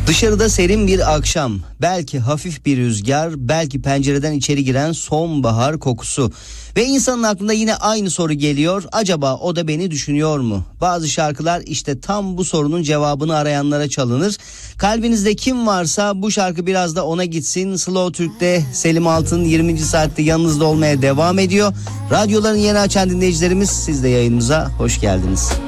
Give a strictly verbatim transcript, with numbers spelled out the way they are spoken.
Dışarıda serin bir akşam, belki hafif bir rüzgar, belki pencereden içeri giren sonbahar kokusu. Ve insanın aklına yine aynı soru geliyor. Acaba o da beni düşünüyor mu? Bazı şarkılar işte tam bu sorunun cevabını arayanlara çalınır. Kalbinizde kim varsa bu şarkı biraz da ona gitsin. Slow Türk'te Selim Altın yirminci saatte yanınızda olmaya devam ediyor. Radyoların yeni açan dinleyicilerimiz, siz de yayınımıza hoş geldiniz.